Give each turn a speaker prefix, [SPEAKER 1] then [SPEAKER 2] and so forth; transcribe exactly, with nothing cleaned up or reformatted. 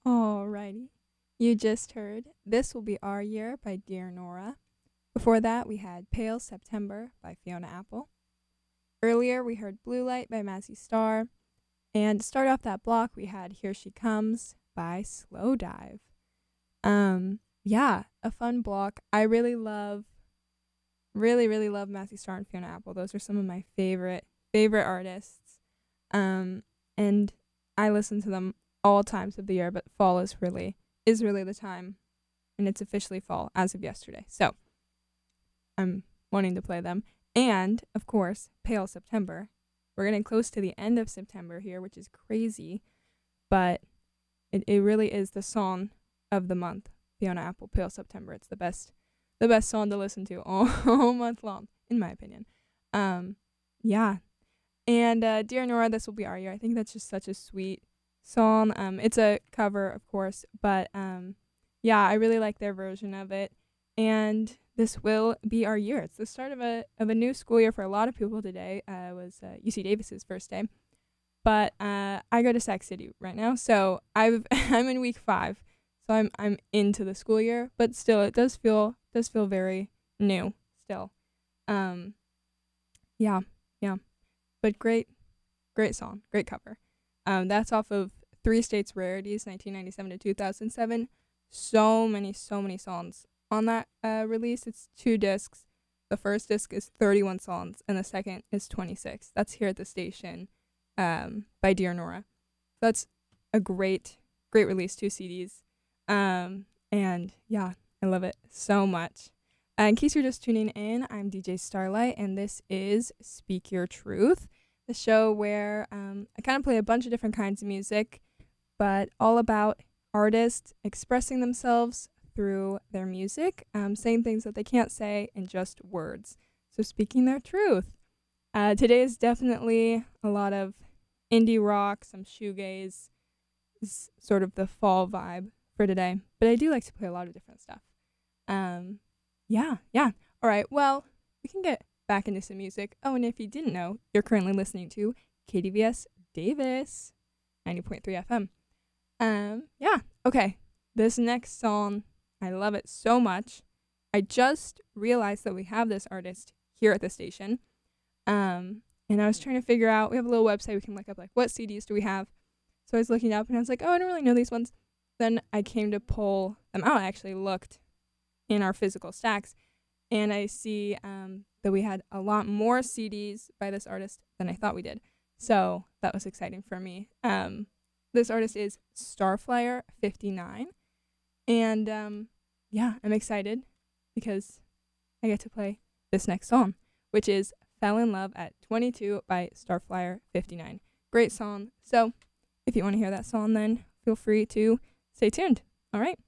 [SPEAKER 1] Alrighty. You just heard This Will Be Our Year by Dear Nora. Before that, we had Pale September by Fiona Apple. Earlier, we heard Blue Light by Mazzy Star. And to start off that block, we had Here She Comes by Slow Dive. Um, yeah, a fun block. I really love, really, really love Mazzy Star and Fiona Apple. Those are some of my favorite, favorite artists. Um, and I listen to them all times of the year, but fall is really is really the time, and it's officially fall as of yesterday. So I'm wanting to play them, and of course, Pale September. We're getting close to the end of September here, which is crazy, but it it really is the song of the month. Fiona Apple, Pale September. It's the best the best song to listen to all, all month long, in my opinion. Um, yeah, and uh, Dear Nora, This Will Be Our Year. I think that's just such a sweet song. Um, it's a cover, of course, but um, yeah, I really like their version of it. And this will be our year. It's the start of a of a new school year for a lot of people today. Uh, it was uh, U C Davis's first day, but uh, I go to Sac City right now, so I've I'm in week five, so I'm I'm into the school year. But still, it does feel does feel very new still. Um, yeah, yeah, but great, great song, great cover. Um, that's off of Three States Rarities, nineteen ninety-seven to two thousand seven. So many, so many songs on that uh, release. It's two discs. The first disc is thirty-one songs, and the second is twenty-six. That's Here at the Station um, by Dear Nora. That's a great, great release, two C Ds. Um, and yeah, I love it so much. Uh, in case you're just tuning in, I'm D J Starlight, and this is Speak Your Truth, the show where um, I kind of play a bunch of different kinds of music, but all about artists expressing themselves through their music, um, saying things that they can't say in just words. So speaking their truth. Uh, today is definitely a lot of indie rock, some shoegaze, is sort of the fall vibe for today. But I do like to play a lot of different stuff. Um, yeah, yeah. All right, well, we can get back into some music. Oh, and if you didn't know, you're currently listening to K D V S Davis, ninety point three F M. Um, yeah, okay. This next song, I love it so much. I just realized that we have this artist here at the station. Um, and I was trying to figure out, we have a little website we can look up, like, what C Ds do we have? So I was looking up, and I was like, oh, I don't really know these ones. Then I came to pull them out. I actually looked in our physical stacks, and I see um, that we had a lot more C Ds by this artist than I thought we did. So that was exciting for me. Um, this artist is Starflyer fifty-nine. And um, yeah, I'm excited because I get to play this next song, which is Fell in Love at twenty-two by Starflyer fifty-nine. Great song. So if you want to hear that song, then feel free to stay tuned. All right.